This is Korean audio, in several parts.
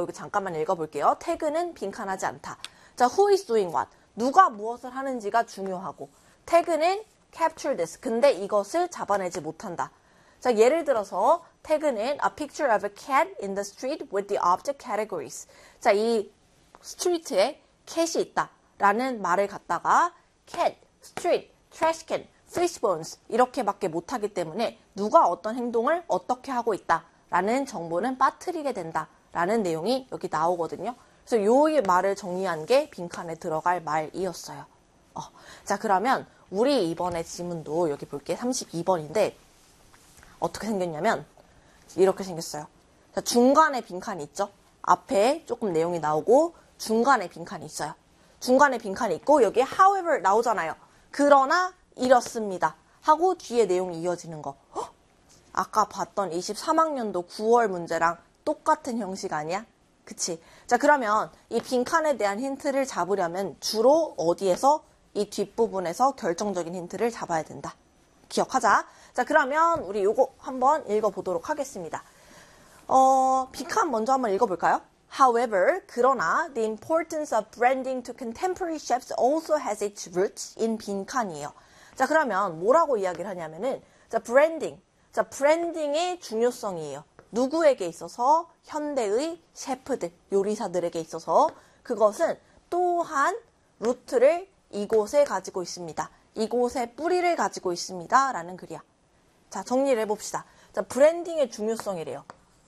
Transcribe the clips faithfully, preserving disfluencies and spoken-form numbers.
여기 잠깐만 읽어볼게요. 태그는 빈칸하지 않다. 자, who is doing what? 누가 무엇을 하는지가 중요하고, 태그는 capture this. 근데 이것을 잡아내지 못한다. 자, 예를 들어서 태그는 a picture of a cat in the street with the object categories. 자, 이 스트리트에 캣이 있다 라는 말을 갖다가 cat, street, trash can, fish bones 이렇게밖에 못하기 때문에 누가 어떤 행동을 어떻게 하고 있다 라는 정보는 빠뜨리게 된다 라는 내용이 여기 나오거든요. 그래서 요 말을 정리한 게 빈칸에 들어갈 말이었어요. 어, 자, 그러면 우리 이번에 지문도 여기 볼게. 삼십이 번인데 어떻게 생겼냐면 이렇게 생겼어요. 자, 중간에 빈칸이 있죠. 앞에 조금 내용이 나오고 중간에 빈칸이 있어요. 중간에 빈칸이 있고 여기에 however 나오잖아요. 그러나 이렇습니다 하고 뒤에 내용이 이어지는 거. 헉! 아까 봤던 이십삼 학년도 구월 문제랑 똑같은 형식 아니야? 그치? 자, 그러면 이 빈칸에 대한 힌트를 잡으려면 주로 어디에서? 이 뒷부분에서 결정적인 힌트를 잡아야 된다. 기억하자. 자, 그러면 우리 요거 한번 읽어보도록 하겠습니다. 어, 빈칸 먼저 한번 읽어볼까요? However, 그러나 the importance of branding to contemporary chefs also has its roots in 빈칸이에요. 자, 그러면 뭐라고 이야기를 하냐면은 자, 브랜딩. 자, 브랜딩의 중요성이에요. 누구에게 있어서? 현대의 셰프들, 요리사들에게 있어서 그것은 또한 루트를 이곳에 가지고 있습니다. 이곳에 뿌리를 가지고 있습니다. 라는 글이야. 자, 정리를 해봅시다. 자, 브랜딩의 중요성이래요.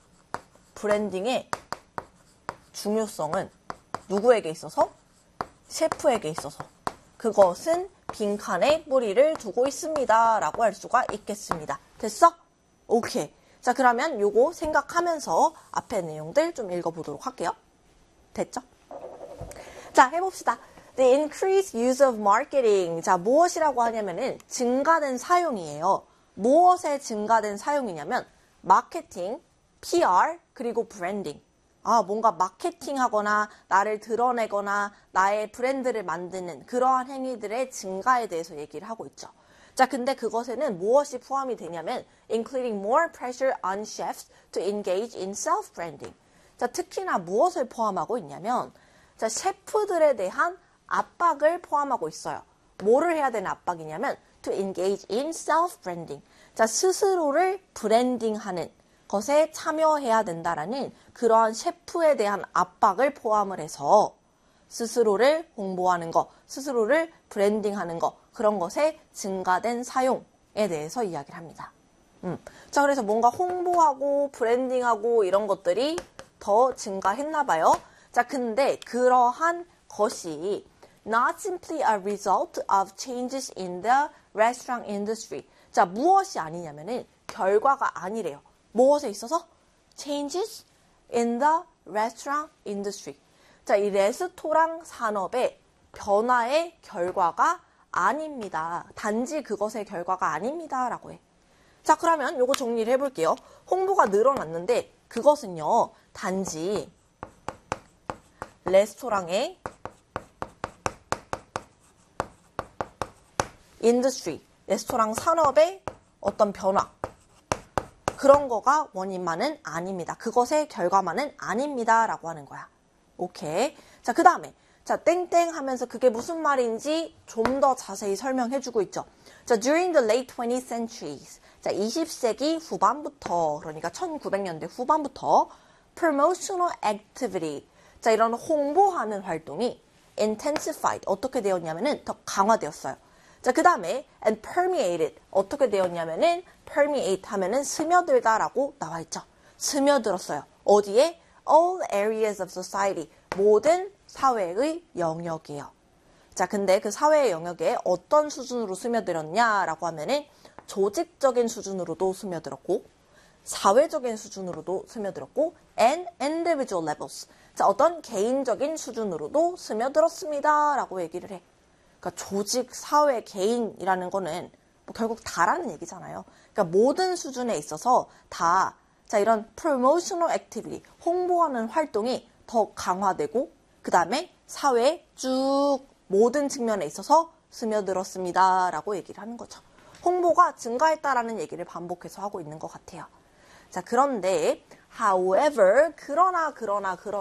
브랜딩의 중요성은 누구에게 있어서? 셰프에게 있어서. 그것은 빈칸에 뿌리를 두고 있습니다. 라고 할 수가 있겠습니다. 됐어? 오케이. 자, 그러면 요거 생각하면서 앞에 내용들 좀 읽어보도록 할게요. 됐죠? 자, 해봅시다. The increased use of marketing. 자, 무엇이라고 하냐면은 증가된 사용이에요. 무엇에 증가된 사용이냐면 마케팅, 피알, 그리고 브랜딩. 아, 뭔가 마케팅하거나 나를 드러내거나 나의 브랜드를 만드는 그러한 행위들의 증가에 대해서 얘기를 하고 있죠. 자, 근데 그것에는 무엇이 포함이 되냐면 including more pressure on chefs to engage in self-branding. 자, 특히나 무엇을 포함하고 있냐면 자, 셰프들에 대한 압박을 포함하고 있어요. 뭐를 해야 되는 압박이냐면 to engage in self-branding. 자, 스스로를 브랜딩하는 것에 참여해야 된다라는 그러한 셰프에 대한 압박을 포함을 해서 스스로를 홍보하는 것, 스스로를 브랜딩하는 것, 그런 것에 증가된 사용에 대해서 이야기를 합니다. 음. 자, 그래서 뭔가 홍보하고 브랜딩하고 이런 것들이 더 증가했나 봐요. 자, 근데 그러한 것이 not simply a result of changes in the restaurant industry. 자, 무엇이 아니냐면은 결과가 아니래요. 무엇에 있어서? changes in the restaurant industry. 자, 이 레스토랑 산업의 변화의 결과가 아닙니다. 단지 그것의 결과가 아닙니다. 라고 해. 자, 그러면 요거 정리를 해볼게요. 홍보가 늘어났는데 그것은요, 단지 레스토랑의 인더스트리, 레스토랑 산업의 어떤 변화, 그런 거가 원인만은 아닙니다. 그것의 결과만은 아닙니다. 라고 하는 거야. 오케이. 자, 그 다음에 자, 땡땡 하면서 그게 무슨 말인지 좀 더 자세히 설명해주고 있죠. 자, during the late twentieth centuries. 자, 이십 세기 후반부터, 그러니까 천구백 년대 후반부터 promotional activity. 자, 이런 홍보하는 활동이 intensified. 어떻게 되었냐면은 더 강화되었어요. 자, 그 다음에 and permeated. 어떻게 되었냐면은 permeate 하면은 스며들다라고 나와 있죠. 스며들었어요. 어디에? all areas of society. 모든 사회의 영역이에요. 자, 근데 그 사회의 영역에 어떤 수준으로 스며들었냐라고 하면은 조직적인 수준으로도 스며들었고, 사회적인 수준으로도 스며들었고, and individual levels. 자, 어떤 개인적인 수준으로도 스며들었습니다. 라고 얘기를 해. 그러니까 조직, 사회, 개인이라는 거는 뭐 결국 다라는 얘기잖아요. 그러니까 모든 수준에 있어서 다, 자, 이런 promotional activity, 홍보하는 활동이 더 강화되고, 그 다음에 사회에 쭉 모든 측면에 있어서 스며들었습니다. 라고 얘기를 하는 거죠. 홍보가 증가했다라는 얘기를 반복해서 하고 있는 것 같아요. 자, 그런데 however, 그러나 그러나 그러나